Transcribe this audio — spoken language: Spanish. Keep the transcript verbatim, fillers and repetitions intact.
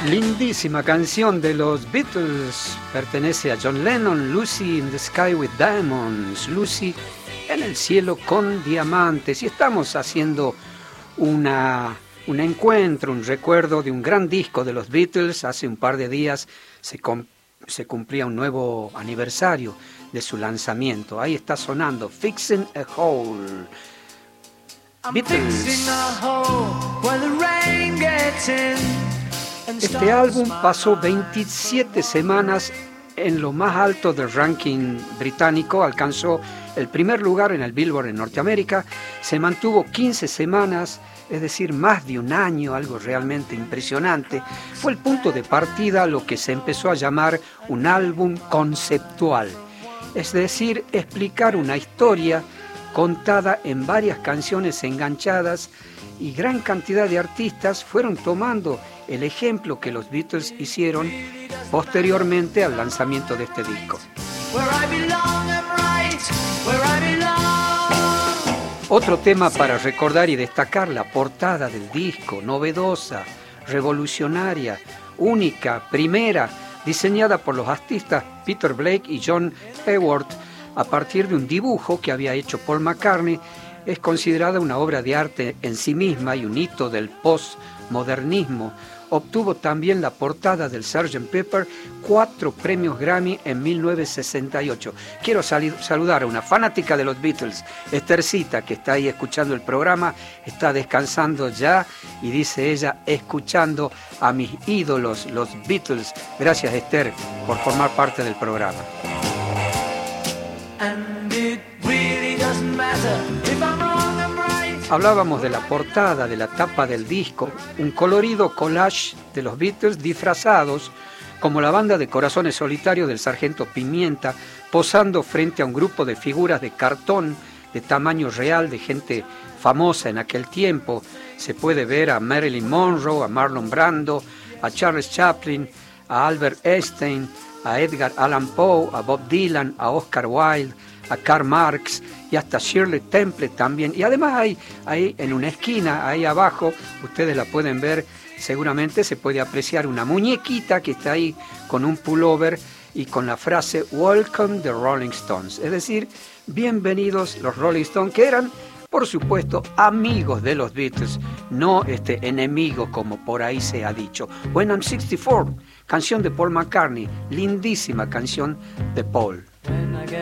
Lindísima canción de los Beatles, pertenece a John Lennon, Lucy in the Sky with Diamonds, Lucy en el cielo con diamantes. Y estamos haciendo una, un encuentro, un recuerdo de un gran disco de los Beatles. Hace un par de días se, com, se cumplía un nuevo aniversario de su lanzamiento. Ahí está sonando Fixing a Hole. Beatles. Este álbum pasó veintisiete semanas en lo más alto del ranking británico, alcanzó el primer lugar en el Billboard en Norteamérica, se mantuvo quince semanas, es decir, más de un año, algo realmente impresionante. Fue el punto de partida a lo que se empezó a llamar un álbum conceptual, es decir, explicar una historia contada en varias canciones enganchadas, y gran cantidad de artistas fueron tomando el ejemplo que los Beatles hicieron posteriormente al lanzamiento de este disco. Otro tema para recordar y destacar: la portada del disco, novedosa, revolucionaria, única, primera, diseñada por los artistas Peter Blake y John Hayward a partir de un dibujo que había hecho Paul McCartney. Es considerada una obra de arte en sí misma y un hito del postmodernismo. Obtuvo también la portada del sergeant Pepper, cuatro premios Grammy en mil novecientos sesenta y ocho. Quiero sal- saludar a una fanática de los Beatles, Esthercita, que está ahí escuchando el programa, está descansando ya, y dice ella, escuchando a mis ídolos, los Beatles. Gracias, Esther, por formar parte del programa. Hablábamos de la portada, de la tapa del disco, un colorido collage de los Beatles disfrazados como la banda de Corazones Solitarios del Sargento Pimienta, posando frente a un grupo de figuras de cartón de tamaño real de gente famosa en aquel tiempo. Se puede ver a Marilyn Monroe, a Marlon Brando, a Charles Chaplin, a Albert Einstein, a Edgar Allan Poe, a Bob Dylan, a Oscar Wilde, a Karl Marx y hasta Shirley Temple también. Y además hay ahí en una esquina, ahí abajo, ustedes la pueden ver, seguramente se puede apreciar una muñequita que está ahí con un pullover y con la frase Welcome the Rolling Stones, es decir, bienvenidos los Rolling Stones, que eran, por supuesto, amigos de los Beatles, no este, enemigos como por ahí se ha dicho. When I'm sixty-four, canción de Paul McCartney, lindísima canción de Paul.